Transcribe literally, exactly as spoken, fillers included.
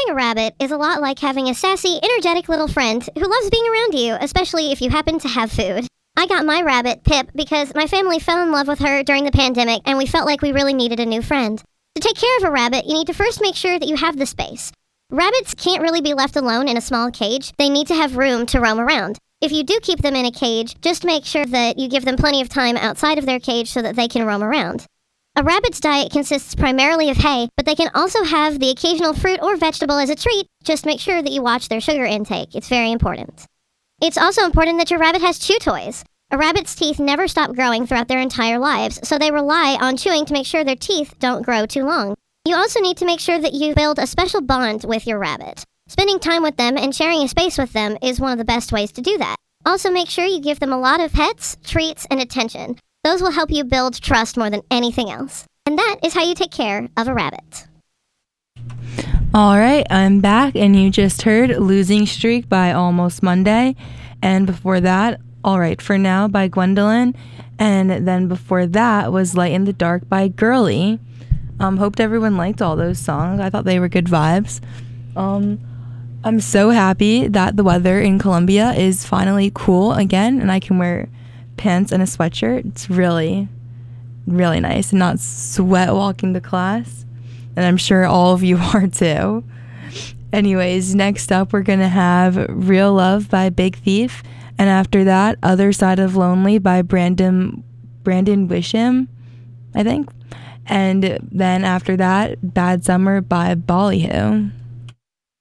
Having a rabbit is a lot like having a sassy, energetic little friend who loves being around you, especially if you happen to have food. I got my rabbit, Pip, because my family fell in love with her during the pandemic and we felt like we really needed a new friend. To take care of a rabbit, you need to first make sure that you have the space. Rabbits can't really be left alone in a small cage. They need to have room to roam around. If you do keep them in a cage, just make sure that you give them plenty of time outside of their cage so that they can roam around. A rabbit's diet consists primarily of hay, but they can also have the occasional fruit or vegetable as a treat. Just make sure that you watch their sugar intake. It's very important. It's also important that your rabbit has chew toys. A rabbit's teeth never stop growing throughout their entire lives, so they rely on chewing to make sure their teeth don't grow too long. You also need to make sure that you build a special bond with your rabbit. Spending time with them and sharing a space with them is one of the best ways to do that. Also, make sure you give them a lot of pets, treats, and attention. Those will help you build trust more than anything else. And that is how you take care of a rabbit. All right, I'm back, and you just heard Losing Streak by Almost Monday. And before that, All Right For Now by Gwendolyn. And then before that was Light in the Dark by Girly. Um, hoped everyone liked all those songs. I thought they were good vibes. Um, I'm so happy that the weather in Columbia is finally cool again, and I can wear pants and a sweatshirt. It's really, really nice and not sweat walking to class. And I'm sure all of you are too. Anyways, next up we're gonna have Real Love by Big Thief, and after that, Other Side of Lonely by Brandon Brandon Wisham, I think. And then after that, Bad Summer by Ballyhoo.